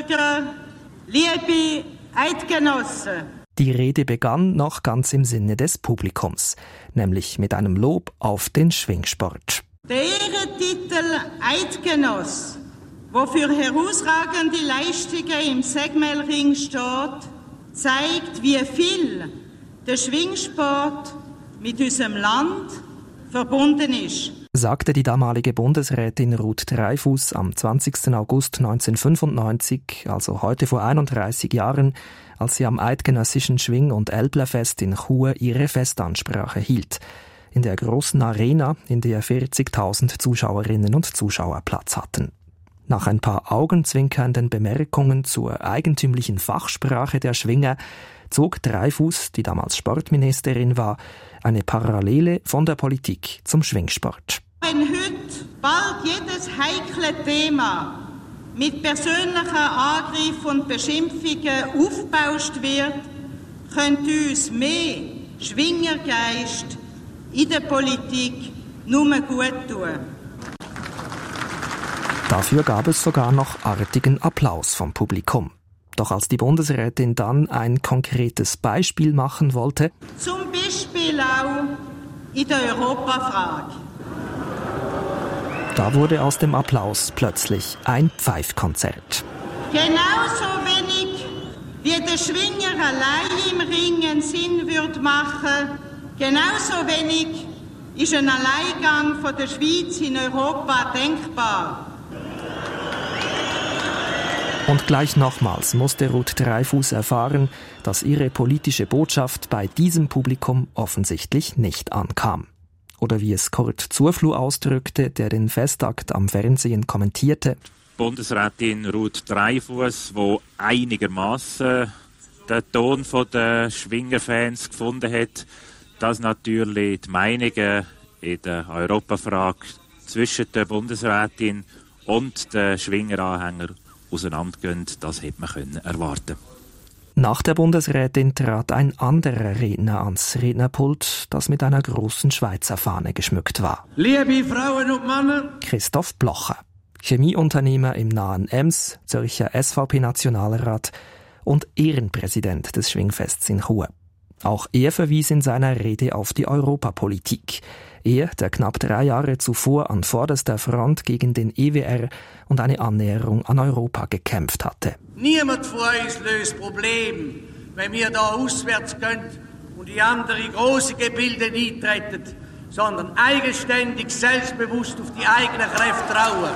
Bürger, liebe Eidgenossen. Die Rede begann noch ganz im Sinne des Publikums, nämlich mit einem Lob auf den Schwingsport. Der Ehrentitel Eidgenoss, der für herausragende Leistungen im Sägmelring steht, zeigt, wie viel der Schwingsport mit unserem Land verbunden ist, sagte die damalige Bundesrätin Ruth Dreifuss am 20. August 1995, also heute vor 31 Jahren, als sie am eidgenössischen Schwing- und Älplerfest in Chur ihre Festansprache hielt. In der großen Arena, in der 40.000 Zuschauerinnen und Zuschauer Platz hatten. Nach ein paar augenzwinkernden Bemerkungen zur eigentümlichen Fachsprache der Schwinger zog Dreifuss, die damals Sportministerin war, eine Parallele von der Politik zum Schwingsport. Wenn heute bald jedes heikle Thema mit persönlichen Angriffen und Beschimpfungen aufgebauscht wird, könnte uns mehr Schwingergeist in der Politik nur gut tun. Dafür gab es sogar noch artigen Applaus vom Publikum. Doch als die Bundesrätin dann ein konkretes Beispiel machen wollte, zum Beispiel auch in der Europafrage, da wurde aus dem Applaus plötzlich ein Pfeifkonzert. Genauso wenig wie der Schwinger allein im Ringen Sinn würde machen, genauso wenig ist ein Alleingang von der Schweiz in Europa denkbar. Und gleich nochmals musste Ruth Dreifuss erfahren, dass ihre politische Botschaft bei diesem Publikum offensichtlich nicht ankam. Oder wie es Kurt Zurfluh ausdrückte, der den Festakt am Fernsehen kommentierte. Bundesrätin Ruth Dreifuss, die einigermaßen den Ton der Schwingerfans gefunden hat, dass natürlich die Meinungen in der Europafrage zwischen der Bundesrätin und den Schwingeranhängern auseinandergehen, das hätte man erwarten. Nach der Bundesrätin trat ein anderer Redner ans Rednerpult, das mit einer großen Schweizer Fahne geschmückt war. Liebe Frauen und Männer! Christoph Blocher, Chemieunternehmer im nahen Ems, Zürcher SVP-Nationalrat und Ehrenpräsident des Schwingfests in Chur. Auch er verwies in seiner Rede auf die Europapolitik. Er, der knapp 3 Jahre zuvor an vorderster Front gegen den EWR und eine Annäherung an Europa gekämpft hatte. Niemand von uns löst Probleme, wenn wir da auswärts gehen und in andere große Gebilde eintreten, sondern eigenständig, selbstbewusst auf die eigenen Kräfte trauen.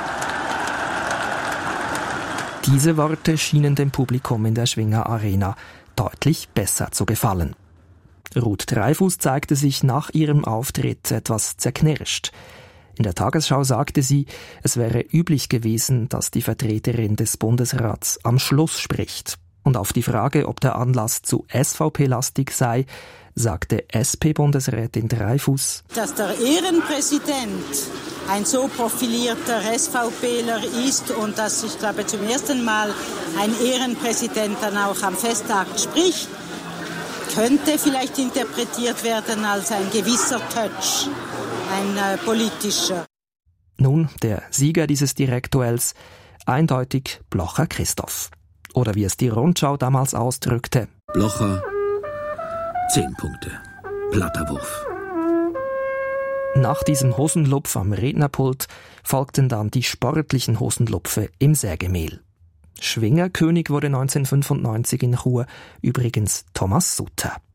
Diese Worte schienen dem Publikum in der Schwinger Arena deutlich besser zu gefallen. Ruth Dreifuss zeigte sich nach ihrem Auftritt etwas zerknirscht. In der Tagesschau sagte sie, es wäre üblich gewesen, dass die Vertreterin des Bundesrats am Schluss spricht. Und auf die Frage, ob der Anlass zu SVP-lastig sei, sagte SP-Bundesrätin Dreifuss, dass der Ehrenpräsident ein so profilierter SVPler ist und dass, ich glaube, zum ersten Mal ein Ehrenpräsident dann auch am Festtag spricht, könnte vielleicht interpretiert werden als ein gewisser Touch, ein politischer. Nun, der Sieger dieses Direktduells, eindeutig Blocher Christoph. Oder wie es die Rundschau damals ausdrückte. Blocher, 10 Punkte. Platter Wurf. Nach diesem Hosenlupf am Rednerpult folgten dann die sportlichen Hosenlupfe im Sägemehl. Schwingerkönig wurde 1995 in Chur übrigens Thomas Sutter.